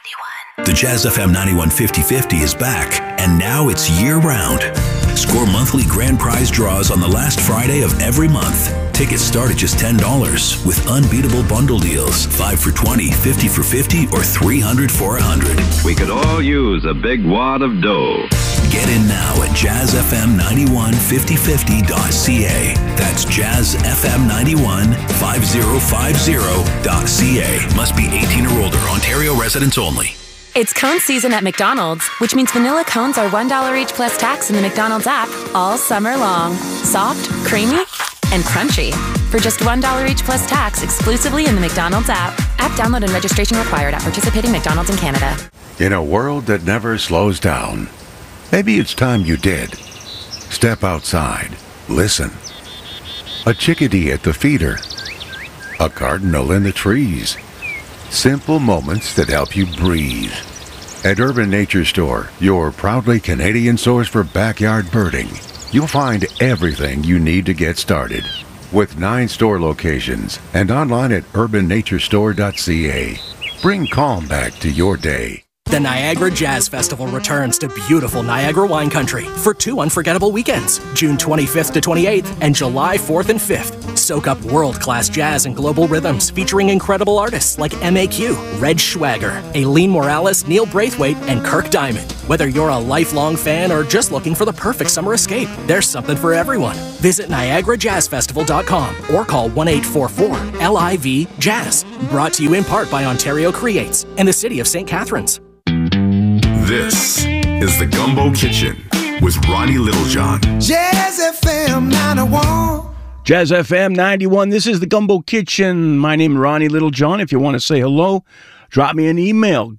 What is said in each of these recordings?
The Jazz FM 91 50/50 is back, and now it's year-round. Score monthly grand prize draws on the last Friday of every month. Tickets start at just $10 with unbeatable bundle deals. 5 for $20, 50 for $50, or 300 for $100. We could all use a big wad of dough. Get in now at jazzfm915050.ca. That's jazzfm915050.ca. Must be 18 or older. Ontario residents only. It's cone season at McDonald's, which means vanilla cones are $1 each plus tax in the McDonald's app all summer long. Soft, creamy, and crunchy. For just $1 each plus tax exclusively in the McDonald's app. App download and registration required at participating McDonald's in Canada. In a world that never slows down, maybe it's time you did. Step outside. Listen. A chickadee at the feeder. A cardinal in the trees. Simple moments that help you breathe. At Urban Nature Store, your proudly Canadian source for backyard birding, you'll find everything you need to get started. With 9 store locations and online at urbannaturestore.ca. Bring calm back to your day. The Niagara Jazz Festival returns to beautiful Niagara wine country for 2 unforgettable weekends, June 25th to 28th and July 4th and 5th. Soak up world-class jazz and global rhythms featuring incredible artists like M.A.Q., Red Schwager, Aileen Morales, Neil Braithwaite, and Kirk Diamond. Whether you're a lifelong fan or just looking for the perfect summer escape, there's something for everyone. Visit NiagaraJazzFestival.com or call 1-844-LIV-JAZZ. Brought to you in part by Ontario Creates and the City of St. Catharines. This is the Gumbo Kitchen with Ronnie Littlejohn. Jazz FM 91. Jazz FM 91. This is the Gumbo Kitchen. My name is Ronnie Littlejohn. If you want to say hello, drop me an email,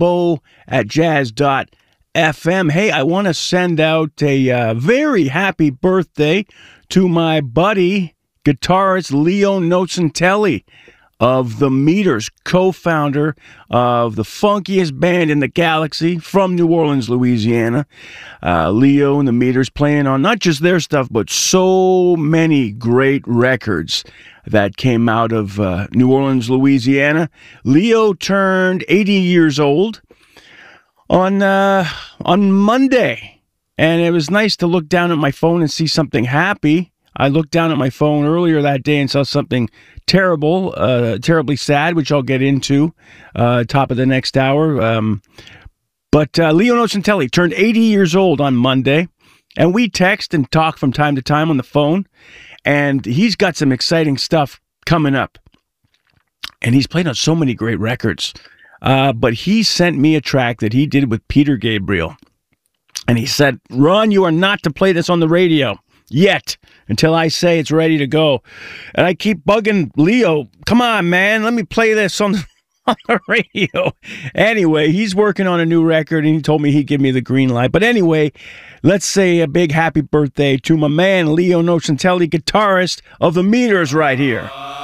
gumbo@jazz.fm. Hey, I want to send out a very happy birthday to my buddy, guitarist Leo Nocentelli of The Meters, co-founder of the funkiest band in the galaxy from New Orleans, Louisiana. Leo and The Meters playing on not just their stuff, but so many great records that came out of New Orleans, Louisiana. Leo turned 80 years old on Monday, and it was nice to look down at my phone and see something happy. I looked down at my phone earlier that day and saw something terrible, terribly sad, which I'll get into top of the next hour. But Leo Nocentelli turned 80 years old on Monday, and we text and talk from time to time on the phone, and he's got some exciting stuff coming up. And he's played on so many great records. But he sent me a track that he did with Peter Gabriel. And he said, Ron, you are not to play this on the radio yet, until I say it's ready to go. And I keep bugging Leo, come on, man, let me play this on the radio. Anyway, he's working on a new record, and he told me he'd give me the green light. But anyway, let's say a big happy birthday to my man, Leo Nocentelli, guitarist of The Meters right here.